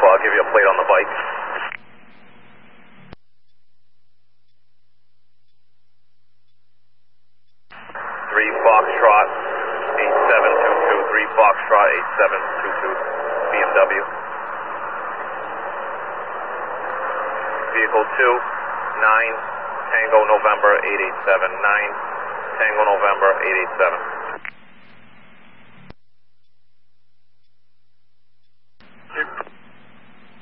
I'll give you a plate on the bike. 3 Foxtrot 8722, 3 Foxtrot 8722, BMW. Vehicle 2, 9 Tango November 887, 9 Tango November 887.